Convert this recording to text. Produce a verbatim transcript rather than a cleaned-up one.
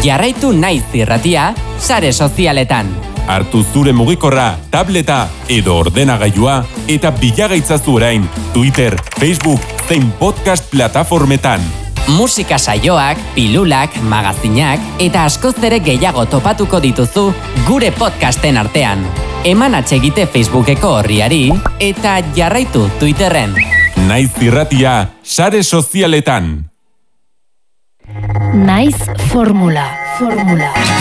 Jarraitu Naiz irratia sare sozialetan. Hartu zure mugikorra, tableta edo ordenagailua eta bilagaitzazu orain Twitter, Facebook zein podcast plataformetan. Musika saioak, pilulak, magazinak eta askoz ere gehiago topatuko dituzu gure podcasten artean. Eman atsegite Facebookeko orriari eta jarraitu Twitterren. Naiz irratia sare sozialetan. Naiz formula. Formula.